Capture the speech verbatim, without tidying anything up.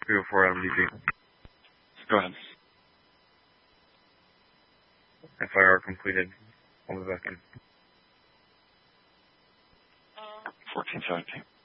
three oh four Adam D P. Go ahead. F I R completed. I'll be back in. fourteen seventeen.